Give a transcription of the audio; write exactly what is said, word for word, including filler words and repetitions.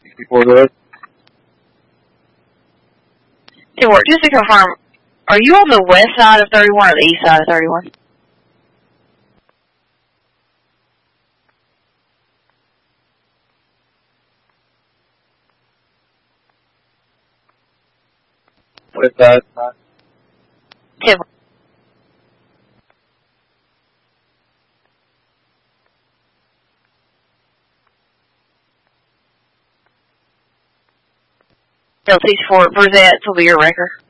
sixty-four North. Tim, just to confirm, are you on the west side of thirty-one or the east side of thirty-one? West side. Tim. L T four, Verzette will be your wrecker.